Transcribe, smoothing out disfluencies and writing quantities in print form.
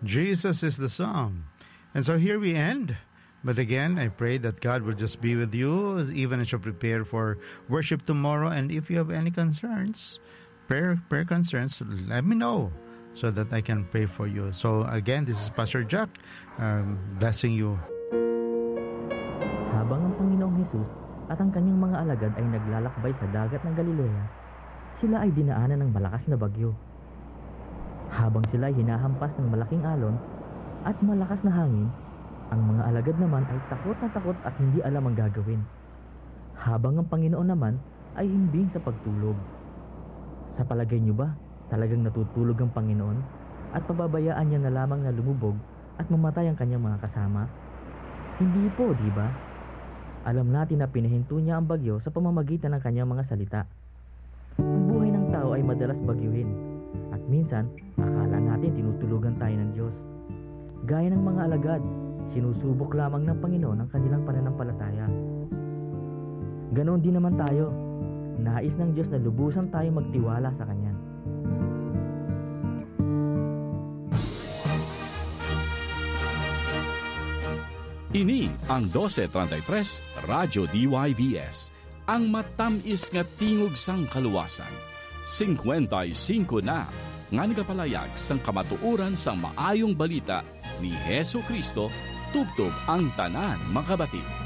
Jesus is the song. And so here we end. But again, I pray that God will just be with you even as you prepare for worship tomorrow. And if you have any concerns, prayer concerns, let me know so that I can pray for you. So again, this is Pastor Jack, blessing you. Habang ang Panginoong Hesus at ang kanyang mga alagad ay naglalakbay sa dagat ng Galilea, sila ay dinaanan ng malakas na bagyo. Habang sila ay hinahampas ng malaking alon at malakas na hangin, ang mga alagad naman ay takot na takot at hindi alam ang gagawin. Habang ang Panginoon naman ay himbing sa pagtulog. Sa palagay niyo ba, talagang natutulog ang Panginoon at pababayaan niya na lamang na lumubog at mamatay ang kanyang mga kasama? Hindi po, di ba? Alam natin na pinahinto niya ang bagyo sa pamamagitan ng kanyang mga salita. Ang buhay ng tao ay madalas bagyuhin at minsan akala natin tinutulugan tayo ng Diyos. Gaya ng mga alagad, sinusubok lamang ng Panginoon ang kanilang pananampalataya. Ganoon din naman tayo. Nais ng Diyos na lubusan tayo magtiwala sa Kanya. Ini ang 1233 Radyo DYVS, ang matamis nga tingog sang kaluwasan. 55 na nga nagapalayag sang kamatuoran sang maayong balita ni Hesu Kristo tubtob ang tanan makabati.